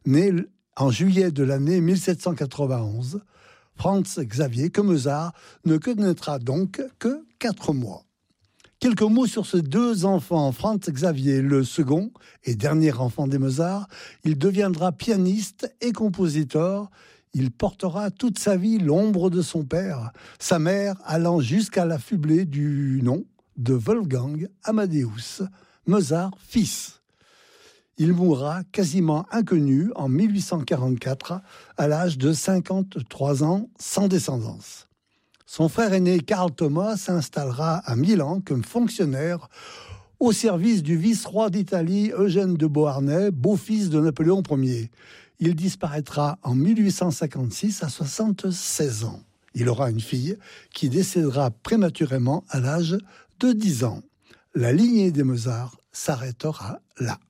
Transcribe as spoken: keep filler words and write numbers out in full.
Né en juillet de l'année mille sept cent quatre-vingt-onze, Franz Xavier, que Mozart, ne connaîtra donc que quatre mois. Quelques mots sur ces deux enfants. Franz Xavier, le second et dernier enfant des Mozart, il deviendra pianiste et compositeur. Il portera toute sa vie l'ombre de son père, sa mère allant jusqu'à l'affubler du nom de Wolfgang Amadeus Mozart fils. Il mourra quasiment inconnu en mille huit cent quarante-quatre, à l'âge de cinquante-trois ans, sans descendance. Son frère aîné Carl Thomas s'installera à Milan comme fonctionnaire au service du vice-roi d'Italie Eugène de Beauharnais, beau-fils de Napoléon Ier. Il disparaîtra en mille huit cent cinquante-six à soixante-seize ans. Il aura une fille qui décédera prématurément à l'âge de dix ans. La lignée des Mozart s'arrêtera là.